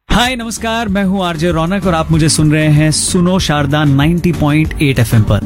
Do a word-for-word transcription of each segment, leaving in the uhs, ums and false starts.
हाय नमस्कार, मैं हूँ आरजे रौनक और आप मुझे सुन रहे हैं सुनो शारदा नब्बे पॉइंट आठ एफएम पर।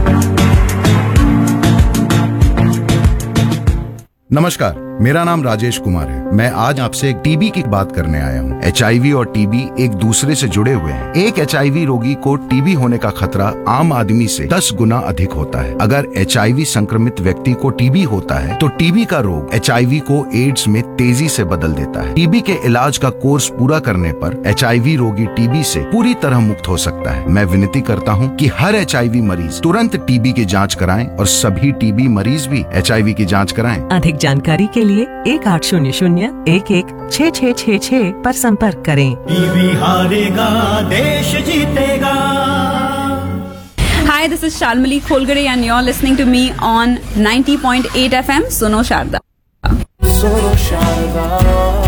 नमस्कार, मेरा नाम राजेश कुमार है। मैं आज आपसे एक टीबी की बात करने आया हूँ। एचआईवी और टीबी एक दूसरे से जुड़े हुए हैं। एक एचआईवी रोगी को टीबी होने का खतरा आम आदमी से दस गुना अधिक होता है। अगर एचआईवी संक्रमित व्यक्ति को टीबी होता है तो टीबी का रोग एचआईवी को एड्स में तेजी से बदल देता है। टीबी के इलाज का कोर्स पूरा करने पर एचआईवी रोगी टीबी से पूरी तरह मुक्त हो सकता है। मैं विनती करता हूँ कि हर एचआईवी मरीज तुरंत टीबी की जाँच कराएं और सभी टीबी मरीज भी एचआईवी की जाँच कराएं। अधिक जानकारी के लिए एक आठ शून्य शून्य एक एक छः छः छः छः पर संपर्क करें। टीबी हारेगा देश जीतेगा। Hi, this is Shalmali Kholgare and you're listening to me on ninety point eight F M Suno Sharda. Suno Sharda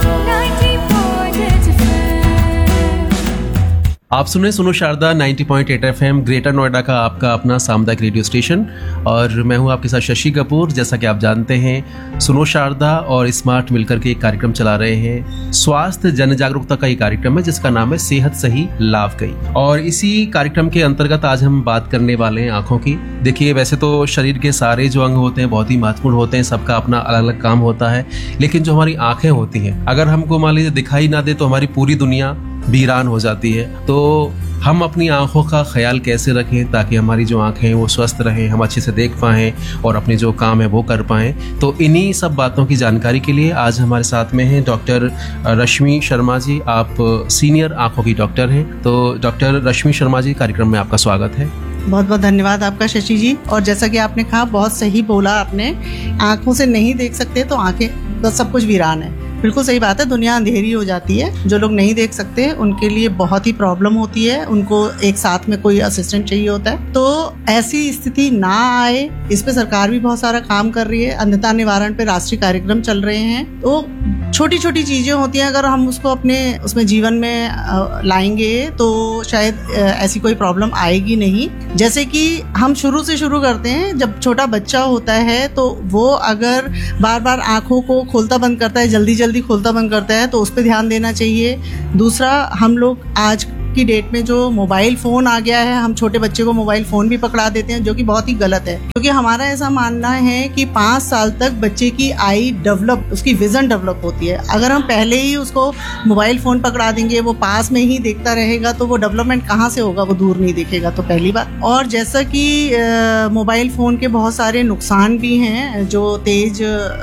आप सुने सुनो शारदा नब्बे पॉइंट आठ एफएम, ग्रेटर नोएडा का आपका अपना सामुदायिक रेडियो स्टेशन। और मैं हूं आपके साथ शशि कपूर। जैसा कि आप जानते हैं, सुनो शारदा और स्मार्ट मिलकर के एक कार्यक्रम चला रहे हैं। स्वास्थ्य जन जागरूकता का ये कार्यक्रम है जिसका नाम है सेहत सही लाभ कई। और इसी कार्यक्रम के अंतर्गत आज हम बात करने वाले हैं आंखों की। देखिए, वैसे तो शरीर के सारे जो अंग होते हैं बहुत ही महत्वपूर्ण होते हैं, सबका अपना अलग अलग काम होता है। लेकिन जो हमारी आंखें होती हैं, अगर हमको मान लीजिए दिखाई ना दे तो हमारी पूरी दुनिया वीरान हो जाती है। तो हम अपनी आंखों का ख्याल कैसे रखें ताकि हमारी जो आंखें हैं वो स्वस्थ रहें, हम अच्छे से देख पाएं और अपने जो काम है वो कर पाएं। तो इन्हीं सब बातों की जानकारी के लिए आज हमारे साथ में हैं डॉक्टर रश्मि शर्मा जी। आप सीनियर आंखों की डॉक्टर हैं। तो डॉक्टर रश्मि शर्मा जी, कार्यक्रम में आपका स्वागत है। बहुत बहुत धन्यवाद आपका शशि जी। और जैसा कि आपने कहा, बहुत सही बोला आपने, आंखों से नहीं देख सकते तो आंखें तो सब कुछ वीरान है। बिल्कुल सही बात है, दुनिया अंधेरी हो जाती है। जो लोग नहीं देख सकते उनके लिए बहुत ही प्रॉब्लम होती है, उनको एक साथ में कोई असिस्टेंट चाहिए होता है। तो ऐसी स्थिति ना आए, इस पे सरकार भी बहुत सारा काम कर रही है। अंधता निवारण पे राष्ट्रीय कार्यक्रम चल रहे हैं। तो छोटी छोटी चीजें होती हैं, अगर हम उसको अपने उसमें जीवन में लाएंगे तो शायद ऐसी कोई प्रॉब्लम आएगी नहीं। जैसे कि हम शुरू से शुरू करते हैं, जब छोटा बच्चा होता है तो वो अगर बार बार आंखों को खोलता बंद करता है, जल्दी जल्दी खोलता बंद करता है, तो उस पर ध्यान देना चाहिए। दूसरा, हम लोग आज की डेट में जो मोबाइल फोन आ गया है, हम छोटे बच्चे को मोबाइल फोन भी पकड़ा देते हैं, जो कि बहुत ही गलत है। क्योंकि हमारा ऐसा मानना है कि पाँच साल तक बच्चे की आई डेवलप, उसकी विजन डेवलप होती है। अगर हम पहले ही उसको मोबाइल फोन पकड़ा देंगे, वो पास में ही देखता रहेगा, तो वो डेवलपमेंट कहाँ से होगा, वो दूर नहीं देखेगा। तो पहली बात। और जैसा कि मोबाइल फोन के बहुत सारे नुकसान भी हैं, जो तेज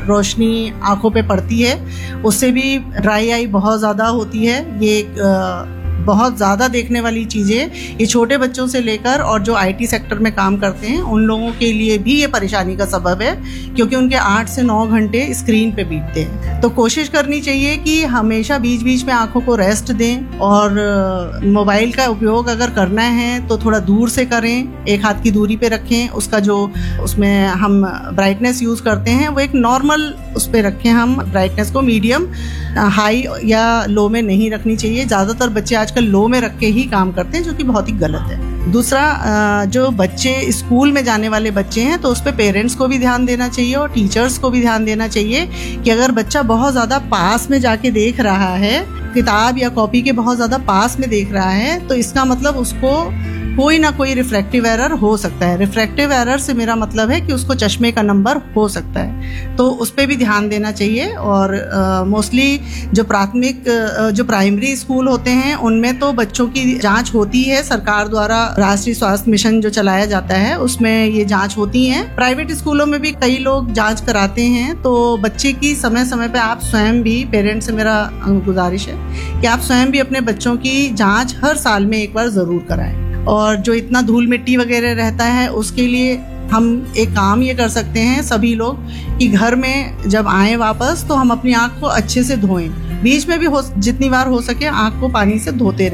रोशनी आंखों पे पड़ती है उससे भी ड्राई आई बहुत ज़्यादा होती है। ये आ, बहुत ज़्यादा देखने वाली चीज़ें, ये छोटे बच्चों से लेकर और जो आईटी सेक्टर में काम करते हैं उन लोगों के लिए भी ये परेशानी का सबब है, क्योंकि उनके आठ से नौ घंटे स्क्रीन पे बीतते हैं। तो कोशिश करनी चाहिए कि हमेशा बीच बीच में आंखों को रेस्ट दें, और मोबाइल का उपयोग अगर करना है तो थोड़ा दूर से करें, एक हाथ की दूरी पे रखें। उसका जो उसमें हम ब्राइटनेस यूज़ करते हैं वो एक नॉर्मल उस पर रखें। हम ब्राइटनेस को मीडियम, हाई या लो में नहीं रखनी चाहिए। ज़्यादातर बच्चे आजकल लो में रख के ही काम करते हैं, जो कि बहुत ही गलत है। दूसरा, जो बच्चे स्कूल में जाने वाले बच्चे हैं तो उस पर पेरेंट्स को भी ध्यान देना चाहिए और टीचर्स को भी ध्यान देना चाहिए कि अगर बच्चा बहुत ज़्यादा पास में जाके देख रहा है, किताब या कॉपी के बहुत ज़्यादा पास में देख रहा है, तो इसका मतलब उसको कोई ना कोई रिफ्रैक्टिव एरर हो सकता है। रिफ्रैक्टिव एरर से मेरा मतलब है कि उसको चश्मे का नंबर हो सकता है, तो उस पर भी ध्यान देना चाहिए। और मोस्टली जो प्राथमिक जो प्राइमरी स्कूल होते हैं उनमें तो बच्चों की जांच होती है। सरकार द्वारा राष्ट्रीय स्वास्थ्य मिशन जो चलाया जाता है उसमें ये जांच होती है। प्राइवेट स्कूलों में भी कई लोग जांच कराते हैं। तो बच्चे की समय समय पे आप स्वयं भी, पेरेंट्स से मेरा गुजारिश है कि आप स्वयं भी अपने बच्चों की जांच हर साल में एक बार ज़रूर कराएं। और जो इतना धूल मिट्टी वगैरह रहता है उसके लिए हम एक काम ये कर सकते हैं सभी लोग कि घर में जब आएँ वापस तो हम अपनी आँख को अच्छे से धोएं। बीच में भी हो जितनी बार हो सके आँख को पानी से धोते रहें।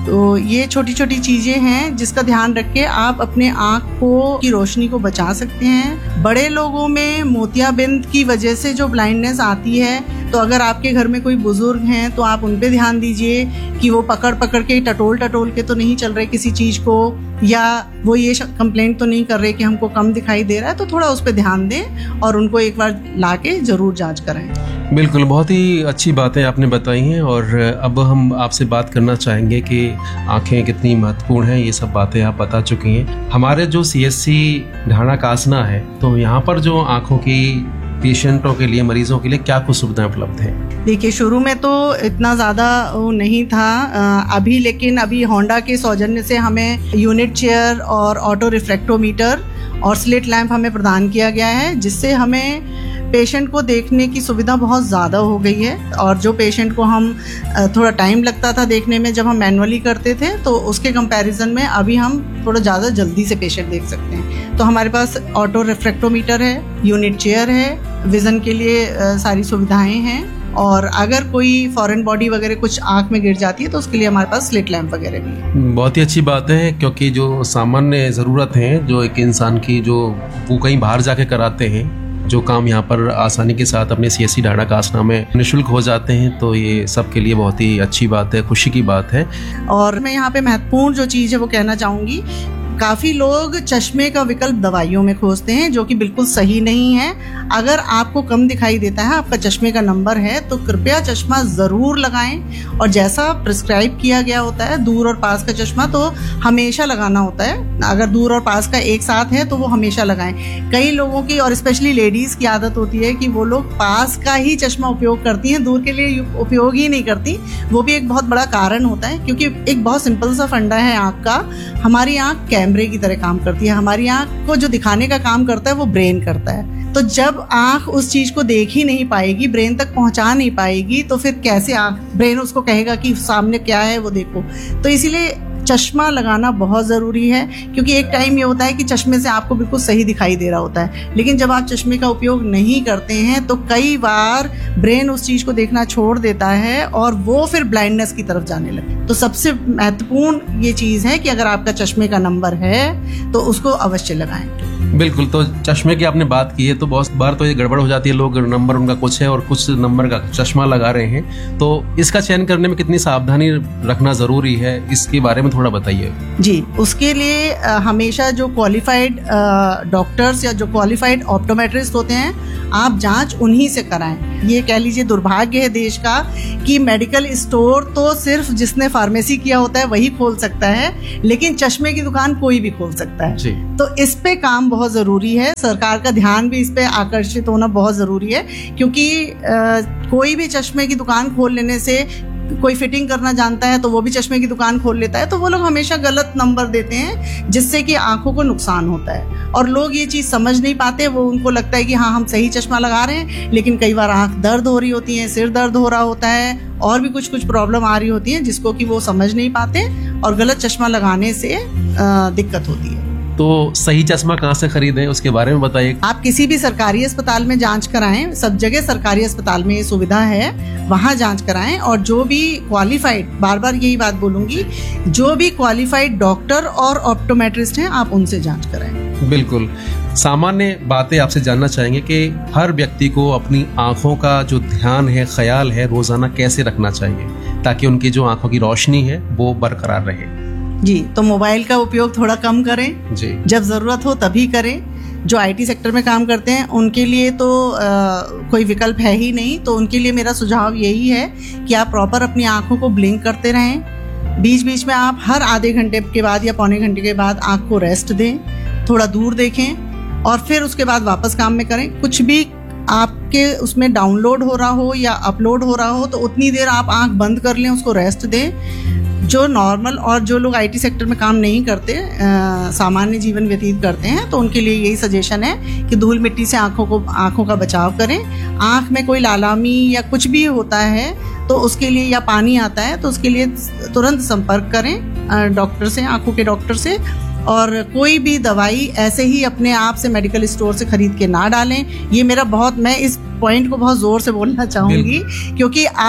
तो ये छोटी छोटी चीजें हैं जिसका ध्यान रख के आप अपने आँख को की रोशनी को बचा सकते हैं। बड़े लोगों में मोतियाबिंद की वजह से जो ब्लाइंडनेस आती है, तो अगर आपके घर में कोई बुजुर्ग हैं तो आप उन पे ध्यान दीजिए कि वो पकड़ पकड़ के टटोल टटोल के तो नहीं चल रहे किसी चीज को, या वो ये कंप्लेंट तो नहीं कर रहे कि हमको कम दिखाई दे रहा है, तो थोड़ा उस पर ध्यान दें और उनको एक बार ला के जरूर जाँच कराएं। बिल्कुल, बहुत ही अच्छी बातें आपने बताई हैं। और अब हम आपसे बात करना चाहेंगे कि आंखें कितनी महत्वपूर्ण हैं, ये सब बातें आप बता चुकी हैं। हमारे जो सी एस सी ढाणा कासना है, तो यहाँ पर जो आंखों की पेशेंटों के लिए, मरीजों के लिए क्या कुछ सुविधाएं उपलब्ध हैं? देखिए, शुरू में तो इतना ज़्यादा वो नहीं था अभी, लेकिन अभी होंडा के सौजन्य से हमें यूनिट चेयर और ऑटो रिफ्रैक्टोमीटर और स्लिट लैंप हमें प्रदान किया गया है, जिससे हमें पेशेंट को देखने की सुविधा बहुत ज़्यादा हो गई है। और जो पेशेंट को हम थोड़ा टाइम लगता था देखने में जब हम मैनुअली करते थे, तो उसके कंपैरिजन में अभी हम थोड़ा ज़्यादा जल्दी से पेशेंट देख सकते हैं। तो हमारे पास ऑटो रिफ्रैक्टोमीटर है, यूनिट चेयर है, विज़न के लिए सारी सुविधाएं हैं, और अगर कोई फॉरेन बॉडी वगैरह कुछ आँख में गिर जाती है तो उसके लिए हमारे पास स्लिट लैंप वगैरह भी है। बहुत ही अच्छी बात है, क्योंकि जो सामान्य ज़रूरत है जो एक इंसान की, जो वो कहीं बाहर जाके कराते हैं, जो काम यहाँ पर आसानी के साथ अपने सी एस सी ढाणा कासना में निःशुल्क हो जाते हैं, तो ये सबके लिए बहुत ही अच्छी बात है, खुशी की बात है। और मैं यहाँ पे महत्वपूर्ण जो चीज़ है वो कहना चाहूँगी, काफ़ी लोग चश्मे का विकल्प दवाइयों में खोजते हैं, जो कि बिल्कुल सही नहीं है। अगर आपको कम दिखाई देता है, आपका चश्मे का नंबर है, तो कृपया चश्मा ज़रूर लगाएं, और जैसा प्रिस्क्राइब किया गया होता है, दूर और पास का चश्मा तो हमेशा लगाना होता है। अगर दूर और पास का एक साथ है तो वो हमेशा लगाएं। कई लोगों की, और स्पेशली लेडीज़ की आदत होती है कि वो लोग पास का ही चश्मा उपयोग करती हैं, दूर के लिए उपयोग ही नहीं करती। वो भी एक बहुत बड़ा कारण होता है, क्योंकि एक बहुत सिंपल सा फंडा है आँख का। हमारी आँख कैमरे की तरह काम करती है। हमारी आँख को जो दिखाने का काम करता है वो ब्रेन करता है। तो जब आँख उस चीज को देख ही नहीं पाएगी, ब्रेन तक पहुंचा नहीं पाएगी, तो फिर कैसे आँख, ब्रेन उसको कहेगा कि सामने क्या है वो देखो। तो इसीलिए चश्मा लगाना बहुत ज़रूरी है, क्योंकि एक टाइम ये होता है कि चश्मे से आपको बिल्कुल सही दिखाई दे रहा होता है, लेकिन जब आप चश्मे का उपयोग नहीं करते हैं तो कई बार ब्रेन उस चीज़ को देखना छोड़ देता है और वो फिर ब्लाइंडनेस की तरफ जाने लगे। तो सबसे महत्वपूर्ण ये चीज़ है कि अगर आपका चश्मे का नंबर है तो उसको अवश्य लगाएं। बिल्कुल, तो चश्मे की आपने बात की है, तो बहुत बार तो ये गड़बड़ हो जाती है, लोग नंबर उनका कुछ है और कुछ नंबर का चश्मा लगा रहे हैं, तो इसका चयन करने में कितनी सावधानी रखना ज़रूरी है, इसके बारे में थोड़ा बताइए। जी, उसके लिए आ, हमेशा जो क्वालिफाइड डॉक्टर्स या जो क्वालिफाइड ऑप्टोमेट्रिस्ट होते हैं, आप जांच उन्हीं से कराएं। ये कह लीजिए दुर्भाग्य है देश का कि मेडिकल स्टोर तो सिर्फ जिसने फार्मेसी किया होता है वही खोल सकता है, लेकिन चश्मे की दुकान कोई भी खोल सकता है। जी। तो इस पे काम बहुत ज़रूरी है, सरकार का ध्यान भी इस पे आकर्षित होना बहुत ज़रूरी है, क्योंकि आ, कोई भी चश्मे की दुकान खोल लेने से, कोई फिटिंग करना जानता है तो वो भी चश्मे की दुकान खोल लेता है, तो वो लोग हमेशा गलत नंबर देते हैं, जिससे कि आंखों को नुकसान होता है। और लोग ये चीज़ समझ नहीं पाते, वो उनको लगता है कि हाँ हम सही चश्मा लगा रहे हैं, लेकिन कई बार आंख दर्द हो रही होती है, सिर दर्द हो रहा होता है, और भी कुछ कुछ प्रॉब्लम आ रही होती है जिसको कि वो समझ नहीं पाते, और गलत चश्मा लगाने से दिक्कत होती है। तो सही चश्मा कहाँ से खरीदें, उसके बारे में बताइए। आप किसी भी सरकारी अस्पताल में जांच कराएं, सब जगह सरकारी अस्पताल में ये सुविधा है, वहाँ जांच कराएं। और जो भी क्वालिफाइड, बार बार यही बात बोलूंगी, जो भी क्वालिफाइड डॉक्टर और ऑप्टोमेट्रिस्ट हैं, आप उनसे जांच कराएं। बिल्कुल, सामान्य बातें आपसे जानना चाहेंगे कि हर व्यक्ति को अपनी आंखों का जो ध्यान है, ख्याल है, रोजाना कैसे रखना चाहिए ताकि उनकी जो आंखों की रोशनी है वो बरकरार रहे। जी, तो मोबाइल का उपयोग थोड़ा कम करें जी, जब ज़रूरत हो तभी करें। जो आईटी सेक्टर में काम करते हैं उनके लिए तो आ, कोई विकल्प है ही नहीं, तो उनके लिए मेरा सुझाव यही है कि आप प्रॉपर अपनी आंखों को ब्लिंक करते रहें। बीच बीच में आप हर आधे घंटे के बाद या पौने घंटे के बाद आंख को रेस्ट दें, थोड़ा दूर देखें, और फिर उसके बाद वापस काम में करें। कुछ भी आपके उसमें डाउनलोड हो रहा हो या अपलोड हो रहा हो तो उतनी देर आप आंख बंद कर लें, उसको रेस्ट दें। जो नॉर्मल और जो लोग आईटी सेक्टर में काम नहीं करते, आ, सामान्य जीवन व्यतीत करते हैं, तो उनके लिए यही सजेशन है कि धूल मिट्टी से आंखों को आंखों का बचाव करें। आंख में कोई लालामी या कुछ भी होता है तो उसके लिए, या पानी आता है तो उसके लिए तुरंत संपर्क करें डॉक्टर से, आंखों के डॉक्टर से। और कोई भी दवाई ऐसे ही अपने आप से मेडिकल स्टोर से खरीद के ना डालें। ये मेरा बहुत, मैं इस पॉइंट को बहुत जोर से बोलना चाहूँगी, क्योंकि आप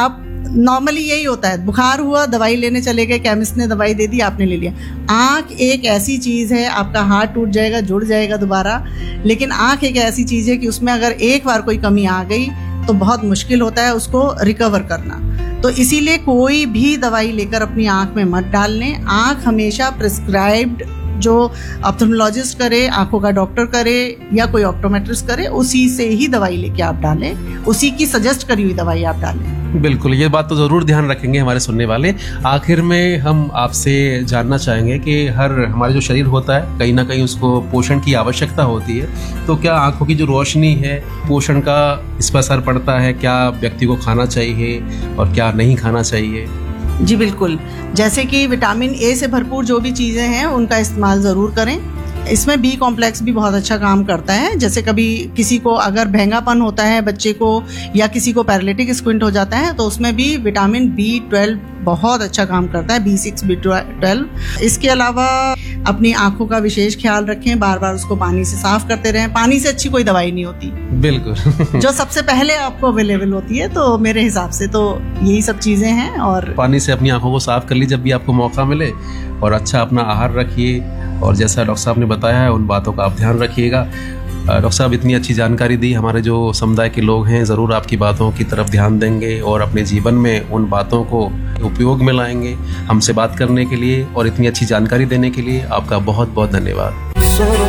नॉर्मली यही होता है, बुखार हुआ दवाई लेने चले गए, केमिस्ट ने दवाई दे दी, आपने ले लिया। आँख एक ऐसी चीज़ है, आपका हाथ टूट जाएगा, जुड़ जाएगा दोबारा, लेकिन आँख एक ऐसी चीज़ है कि उसमें अगर एक बार कोई कमी आ गई तो बहुत मुश्किल होता है उसको रिकवर करना। तो इसीलिए कोई भी दवाई लेकर अपनी आँख में मत डालने। आँख हमेशा प्रिस्क्राइब्ड जो ऑप्थेल्मोलॉजिस्ट करे, आंखों का डॉक्टर करे या कोई ऑप्टोमेट्रिस्ट करे, उसी से ही दवाई लेके आप डालें, उसी की सजेस्ट करी हुई दवाई आप डालें। बिल्कुल, ये बात तो ज़रूर ध्यान रखेंगे हमारे सुनने वाले। आखिर में हम आपसे जानना चाहेंगे कि हर हमारे जो शरीर होता है कहीं ना कहीं उसको पोषण की आवश्यकता होती है, तो क्या आंखों की जो रोशनी है पोषण का इस पर असर पड़ता है? क्या व्यक्ति को खाना चाहिए और क्या नहीं खाना चाहिए? जी बिल्कुल, जैसे कि विटामिन ए से भरपूर जो भी चीज़ें हैं उनका इस्तेमाल ज़रूर करें। इसमें बी कॉम्प्लेक्स भी बहुत अच्छा काम करता है। जैसे कभी किसी को अगर भैंगापन होता है बच्चे को, या किसी को पैरालिटिक स्क्विंट हो जाता है, तो उसमें भी विटामिन बी ट्वेल्व बहुत अच्छा काम करता है, बी सिक्स बी ट्वेल्व। इसके अलावा अपनी आंखों का विशेष ख्याल रखें, बार बार उसको पानी से साफ करते रहें। पानी से अच्छी कोई दवाई नहीं होती, बिल्कुल जो सबसे पहले आपको अवेलेबल होती है। तो मेरे हिसाब से तो यही सब चीज़ें हैं। और पानी से अपनी आंखों को साफ कर ली जब भी आपको मौका मिले, और अच्छा अपना आहार रखिए, और जैसा डॉक्टर साहब ने बताया है उन बातों का आप ध्यान रखिएगा। डॉक्टर साहब इतनी अच्छी जानकारी दी, हमारे जो समुदाय के लोग हैं ज़रूर आपकी बातों की तरफ ध्यान देंगे और अपने जीवन में उन बातों को उपयोग में लाएंगे। हमसे बात करने के लिए और इतनी अच्छी जानकारी देने के लिए आपका बहुत बहुत धन्यवाद।